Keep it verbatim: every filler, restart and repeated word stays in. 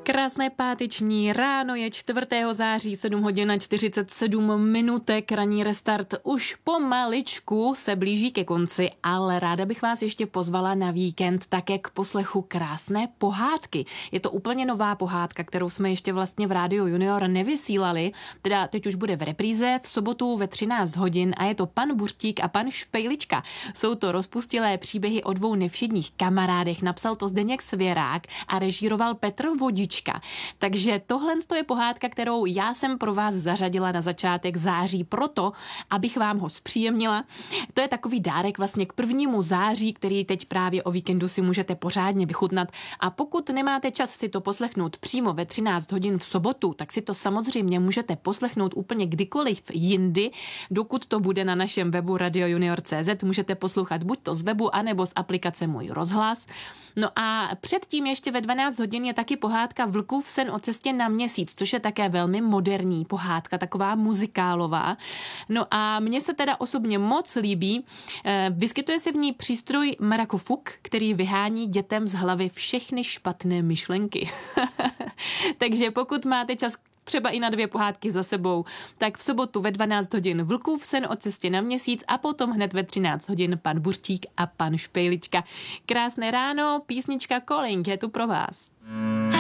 Krásné páteční ráno, je čtvrtého září, sedm hodin a čtyřicet sedm minutek, ranní restart už pomaličku se blíží ke konci, ale ráda bych vás ještě pozvala na víkend také k poslechu krásné pohádky. Je to úplně nová pohádka, kterou jsme ještě vlastně v Rádiu Junior nevysílali, teda teď už bude v repríze v sobotu ve třináct hodin a je to Pan Buřtík a pan Špejlička. Jsou to rozpustilé příběhy o dvou nevšedních kamarádech, napsal to Zdeněk Svěrák a režíroval Petr Vodička. Takže tohle je pohádka, kterou já jsem pro vás zařadila na začátek září proto, abych vám ho zpříjemnila. To je takový dárek vlastně k prvnímu září, který teď právě o víkendu si můžete pořádně vychutnat. A pokud nemáte čas si to poslechnout přímo ve třináct hodin v sobotu, tak si to samozřejmě můžete poslechnout úplně kdykoliv jindy, dokud to bude na našem webu radio junior tečka cé zet. Můžete poslouchat buď to z webu, anebo z aplikace Můj rozhlas. No a předtím ještě ve dvanáct hodin je taky pohádka Vlkův sen o cestě na měsíc, což je také velmi moderní pohádka, taková muzikálová. No a mně se teda osobně moc líbí. Vyskytuje se v ní přístroj Mrakofuk, který vyhání dětem z hlavy všechny špatné myšlenky. Takže pokud máte čas třeba i na dvě pohádky za sebou, tak v sobotu ve dvanáct hodin Vlkův sen o cestě na měsíc a potom hned ve třináct hodin Pan Buřtík a pan Špejlička. Krásné ráno, písnička Calling je tu pro vás.